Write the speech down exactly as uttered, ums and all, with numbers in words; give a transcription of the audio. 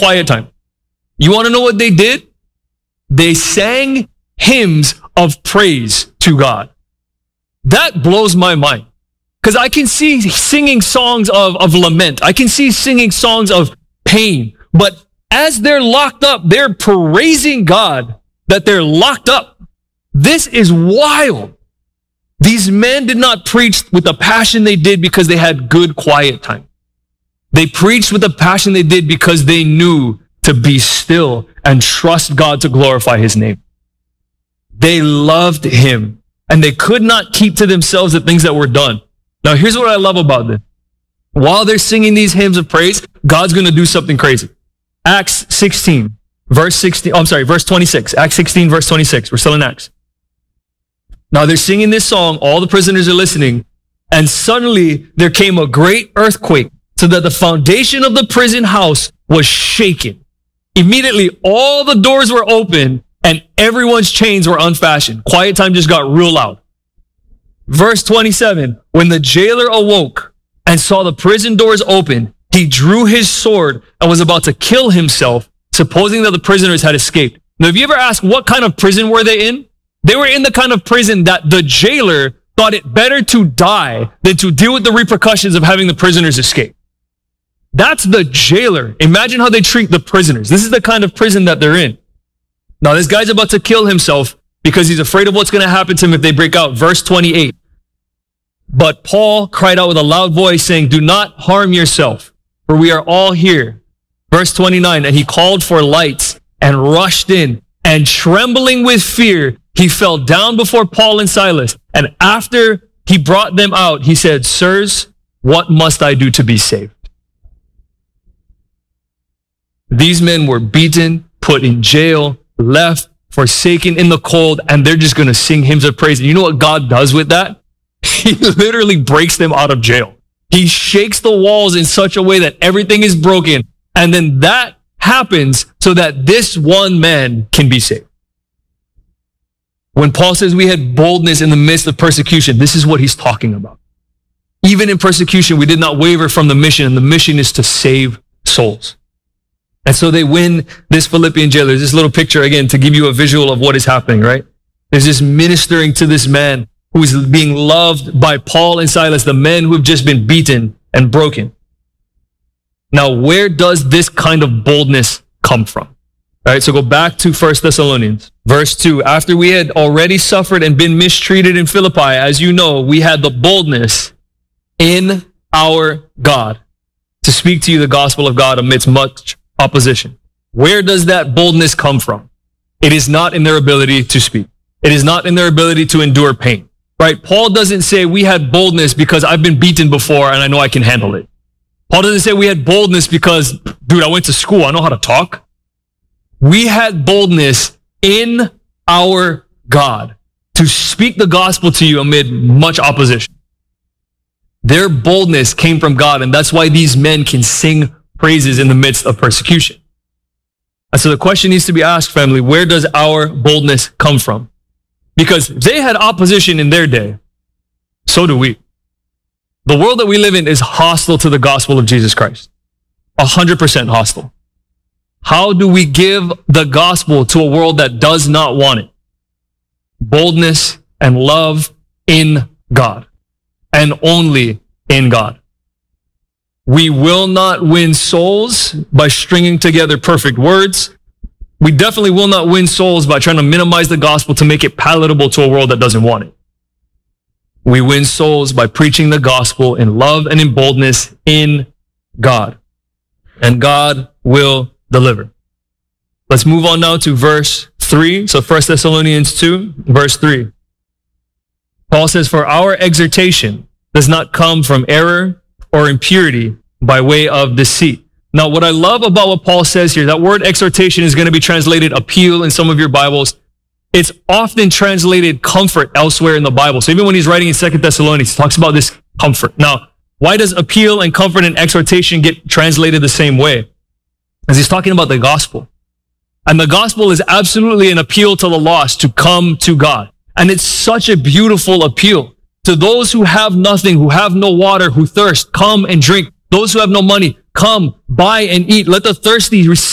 quiet time. You want to know what they did? They sang hymns of praise to God. That blows my mind. Because I can see singing songs of, of lament. I can see singing songs of pain. But as they're locked up, they're praising God that they're locked up. This is wild. These men did not preach with the passion they did because they had good quiet time. They preached with the passion they did because they knew to be still and trust God to glorify his name. They loved him and they could not keep to themselves the things that were done. Now, here's what I love about this. While they're singing these hymns of praise, God's going to do something crazy. Acts sixteen, verse sixteen, oh, I'm sorry, verse twenty-six. Acts sixteen, verse twenty-six. We're still in Acts. Now, they're singing this song. All the prisoners are listening. And suddenly, there came a great earthquake so that the foundation of the prison house was shaken. Immediately, all the doors were open and everyone's chains were unfastened. Quiet time just got real loud. Verse twenty-seven, when the jailer awoke and saw the prison doors open, he drew his sword and was about to kill himself, supposing that the prisoners had escaped. Now, have you ever asked what kind of prison were they in? They were in the kind of prison that the jailer thought it better to die than to deal with the repercussions of having the prisoners escape. That's the jailer. Imagine how they treat the prisoners. This is the kind of prison that they're in. Now, this guy's about to kill himself because he's afraid of what's going to happen to him if they break out. Verse twenty-eight. But Paul cried out with a loud voice saying, do not harm yourself, for we are all here. Verse twenty-nine, and he called for lights and rushed in, and trembling with fear, he fell down before Paul and Silas. And after he brought them out, he said, sirs, what must I do to be saved? These men were beaten, put in jail, left, forsaken in the cold, and they're just going to sing hymns of praise. And you know what God does with that? He literally breaks them out of jail. He shakes the walls in such a way that everything is broken. And then that happens so that this one man can be saved. When Paul says we had boldness in the midst of persecution, this is what he's talking about. Even in persecution, we did not waver from the mission, and the mission is to save souls. And so they win this Philippian jailer. There's this little picture, again, to give you a visual of what is happening, right? There's this ministering to this man who is being loved by Paul and Silas, the men who have just been beaten and broken. Now, where does this kind of boldness come from? All right, so go back to First Thessalonians, verse two. After we had already suffered and been mistreated in Philippi, as you know, we had the boldness in our God to speak to you the gospel of God amidst much opposition. Where does that boldness come from? It is not in their ability to speak. It is not in their ability to endure pain. Right? Paul doesn't say we had boldness because I've been beaten before and I know I can handle it. Paul doesn't say we had boldness because, dude, I went to school. I know how to talk. We had boldness in our God to speak the gospel to you amid much opposition. Their boldness came from God, and that's why these men can sing praises in the midst of persecution. And so the question needs to be asked, family, where does our boldness come from? Because they had opposition in their day. So do we. The world that we live in is hostile to the gospel of Jesus Christ. A hundred percent hostile. How do we give the gospel to a world that does not want it? Boldness and love in God. And only in God. We will not win souls by stringing together perfect words. We definitely will not win souls by trying to minimize the gospel to make it palatable to a world that doesn't want it. We win souls by preaching the gospel in love and in boldness in God. And God will deliver. Let's move on now to verse three. So First Thessalonians two, verse three. Paul says, for our exhortation does not come from error or impurity by way of deceit. Now, what I love about what Paul says here, that word exhortation is going to be translated appeal in some of your Bibles. It's often translated comfort elsewhere in the Bible. So even when he's writing in Second Thessalonians, he talks about this comfort. Now, why does appeal and comfort and exhortation get translated the same way? As he's talking about the gospel. And the gospel is absolutely an appeal to the lost to come to God. And it's such a beautiful appeal. To those who have nothing, who have no water, who thirst, come and drink. Those who have no money, come, buy and eat. Let the thirsty receive